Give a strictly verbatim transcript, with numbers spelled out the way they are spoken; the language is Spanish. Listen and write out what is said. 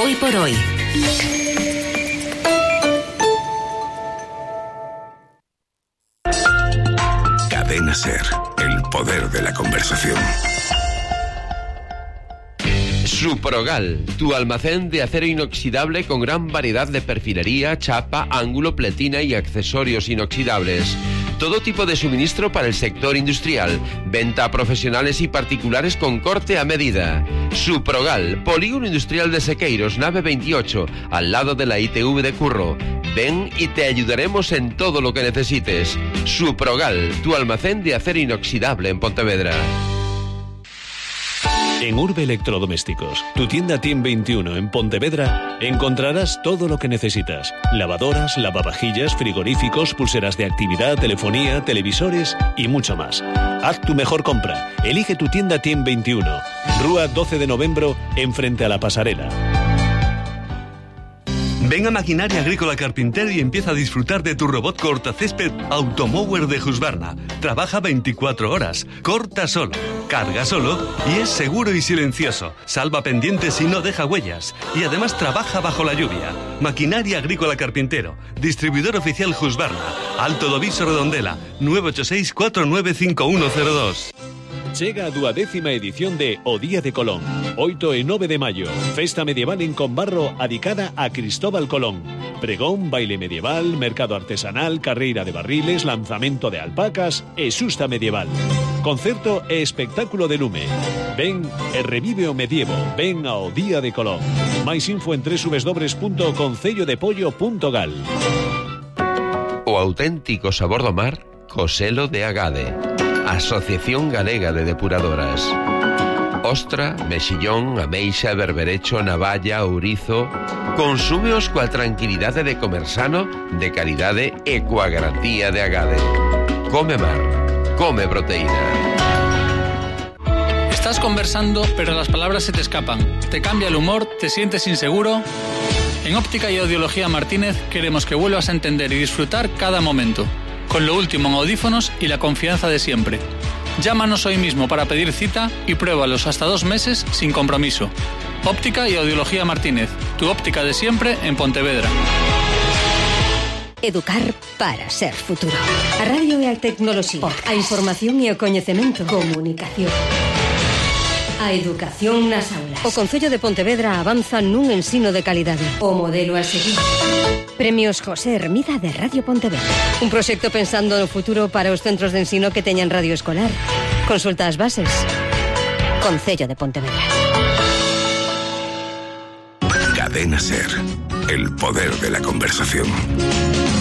Hoy por hoy. Cadena Ser, el poder de la conversación. Suprogal, tu almacén de acero inoxidable con gran variedad de perfilería, chapa, ángulo, pletina y accesorios inoxidables. Todo tipo de suministro para el sector industrial. Venta a profesionales y particulares con corte a medida. Suprogal, Polígono Industrial de Sequeiros, nave veintiocho, al lado de la I T V de Curro. Ven y te ayudaremos en todo lo que necesites. Suprogal, tu almacén de acero inoxidable en Pontevedra. En Urbe Electrodomésticos, tu tienda Team veintiuno en Pontevedra, encontrarás todo lo que necesitas. Lavadoras, lavavajillas, frigoríficos, pulseras de actividad, telefonía, televisores y mucho más. Haz tu mejor compra. Elige tu tienda Team veintiuno. Rúa doce de noviembre, enfrente a la pasarela. Ven a Maquinaria Agrícola Carpintero y empieza a disfrutar de tu robot cortacésped Automower de Husqvarna. Trabaja veinticuatro horas, corta solo, carga solo y es seguro y silencioso. Salva pendientes y no deja huellas. Y además trabaja bajo la lluvia. Maquinaria Agrícola Carpintero, distribuidor oficial Husqvarna, Alto Doviso Redondela, nueve ocho seis, cuatro nueve cinco uno cero dos. Chega a duodécima edición de O Día de Colón. oito e nove de maio. Festa medieval en Conbarro adicada a Cristóbal Colón. Pregón, baile medieval, mercado artesanal, carreira de barriles, lanzamento de alpacas e xusta medieval. Concerto e espectáculo de lume. Ven e revive o medievo. Ven ao Día de Colón. Máis info en doble u doble u doble u punto concello de pollo punto gal. O auténtico sabor do mar co selo de Agade. Asociación Galega de Depuradoras. Ostra, mexillón, ameixa, berberecho, navalla, ourizo. Consúmeos coa tranquilidade de comer sano, de calidade e coa garantía de Agade. Come mar, come proteína. Estás conversando, pero las palabras se te escapan. Te cambia el humor, te sientes inseguro. En Óptica y Audiología Martínez queremos que vuelvas a entender y disfrutar cada momento, con lo último en audífonos y la confianza de siempre. Llámanos hoy mismo para pedir cita y pruébalos hasta dos meses sin compromiso. Óptica y Audiología Martínez, tu óptica de siempre en Pontevedra. Educar para ser futuro. A radio e a tecnoloxía, a información e o coñecemento, comunicación. A educación nas aulas. O Concello de Pontevedra avanza nun ensino de calidade. O modelo a seguir. Premios José Hermida de Radio Pontevedra. Un proxecto pensando no futuro para os centros de ensino que teñan radio escolar. Consulta as bases. Concello de Pontevedra. Cadena Ser, el poder de la conversación.